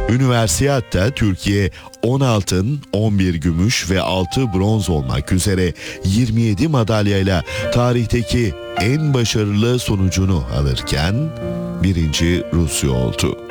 Üniversiyatta Türkiye 10 altın, 11 gümüş ve 6 bronz olmak üzere 27 madalyayla tarihteki en başarılı sonucunu alırken birinci Rusya oldu.